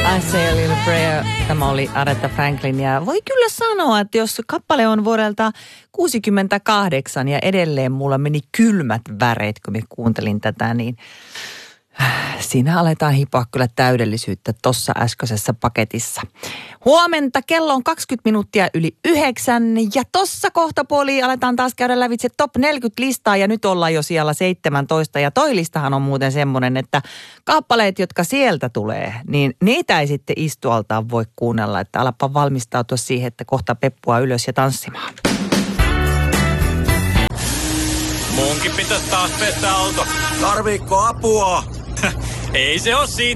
I Say a Little Prayer. Tämä oli Aretha Franklin ja voi kyllä sanoa, että jos kappale on vuodelta 1968 ja edelleen mulla meni kylmät väreet, kun mä kuuntelin tätä, niin siinä aletaan hipoa kyllä täydellisyyttä tuossa äskeisessä paketissa. Huomenta, kello on 20 minuuttia yli 9 ja tossa kohtapuoliin aletaan taas käydä lävitse top 40 listaa ja nyt ollaan jo siellä 17 ja toi listahan on muuten semmoinen, että kappaleet, jotka sieltä tulee, niin niitä ei sitten istualtaan voi kuunnella, että alapa valmistautua siihen, että kohta peppua ylös ja tanssimaan. Munkin pitäisi taas pestä auto. Tarviikko apua? Ei se oo siitä.